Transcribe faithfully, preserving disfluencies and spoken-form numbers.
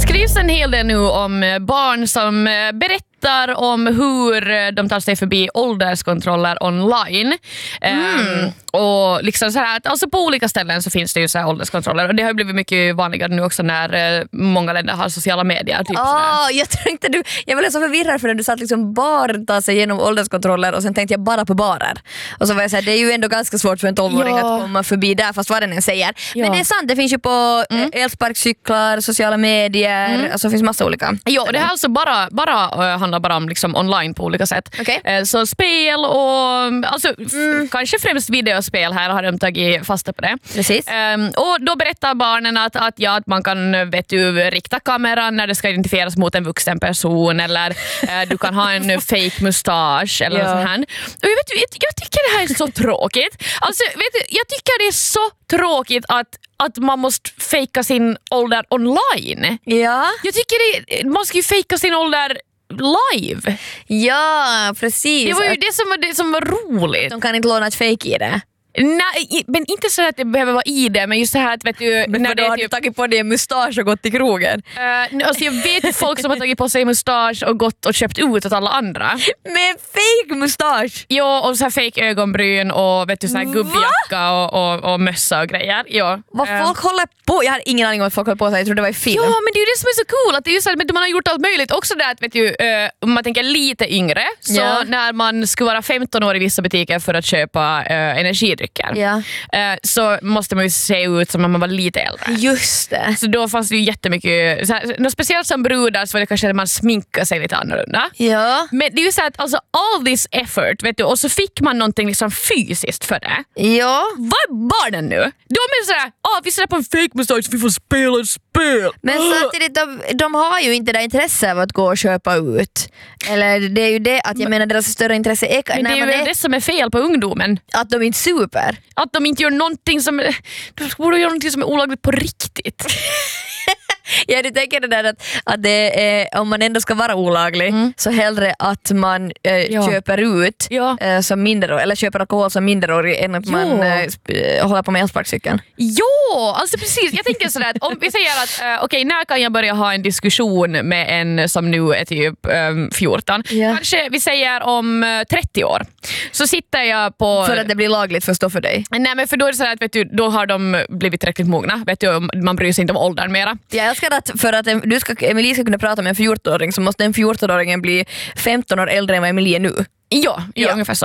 skrivs en hel del nu om barn som berättar om hur de tar sig förbi ålderskontroller online. Mm. Um, och liksom så här, alltså på olika ställen så finns det ju så här ålderskontroller och det har blivit mycket vanligare nu också när uh, många länder har sociala medier. Typ oh, jag tänkte du, jag blev så förvirrad för när du satt liksom bar ta sig igenom ålderskontroller och sen tänkte jag bara på barer. Och så var jag så här, det är ju ändå ganska svårt för en tolvåring ja. att komma förbi där fast vad den än säger. Ja. Men det är sant, det finns ju på mm. elsparkcyklar, sociala medier, mm. alltså det finns massa olika. Ja, det här alltså bara, bara uh, handlar bara om liksom online på olika sätt. Okay. Uh, så spel och alltså, mm. f- kanske främst videospel här har de tagit fasta på det. Precis. Um, och då berättar barnen att, att, ja, att man kan vet du, rikta kameran när det ska identifieras mot en vuxen person eller uh, du kan ha en fake mustasch eller ja. sånt här. Och jag, vet, jag, jag tycker det här är så tråkigt. Alltså, vet du, jag tycker det är så tråkigt att att man måste fejka sin ålder online. Ja. Jag tycker det, man ska ju fejka sin ålder live. Ja, precis. Det var ju det som var, det som var roligt. De kan inte låna ett fake i det. Nej, men inte så att det behöver vara i det, men just så här att vet du, men när det har typ, du tagit på dig en mustasch och gått till krogen? Uh, alltså jag vet ju folk som har tagit på sig mustasch och gått och köpt ut åt alla andra. Med fake mustasch? Ja, och så här fake ögonbryn och vet du så här gubbjacka och, och, och mössa och grejer. Ja. Vad uh. folk håller på? Jag har ingen aning om vad folk håller på sig. Jag tror det var i film. Ja, men det är ju det som är så cool att det är ju så att man har gjort allt möjligt. Också det att vet du, uh, om man tänker lite yngre så yeah. när man skulle vara femton år i vissa butiker för att köpa uh, energidrycker. Yeah. Uh, så måste man ju se ut som om man var lite äldre. Just det. Så då fanns det ju jättemycket så här, speciellt som brudar så var det kanske att man sminkar sig lite annorlunda. Ja. Men det är ju så att alltså, all this effort vet du, och så fick man någonting liksom fysiskt för det. Ja. Vad är barnen nu? De är sådär, ah, vi sätter på en fake mustasch så vi får spela ett spel. Men samtidigt, de, de har ju inte det intresse av att gå och köpa ut. Eller det är ju det att jag men, menar deras större intresse är... Men det är ju väl det som är fel på ungdomen. Att de inte super. Att de inte gör någonting som... De borde göra någonting som är olagligt på riktigt. Ja, du tänker det där att, att det är, om man ändå ska vara olaglig mm. så hellre att man äh, ja. köper ut ja. äh, som minderårig, eller köper alkohol som minderårig än att ja. man äh, sp- håller på med elsparkcykeln. Ja, alltså precis. Jag tänker sådär att om vi säger att äh, okej, okay, när kan jag börja ha en diskussion med en som nu är typ ähm, fjorton? Ja. Kanske vi säger om äh, trettio år. Så sitter jag på... För att det blir lagligt för att stå för dig? Nej, men för då är det så att vet du, då har de blivit tillräckligt mogna. Vet du, man bryr sig inte om åldern mera. Jag älskar att för att du ska, Emilie ska kunna prata med en fjorton-åring så måste en fjorton-åringen bli femton år äldre än vad Emilie är nu. Ja, ja, ungefär så.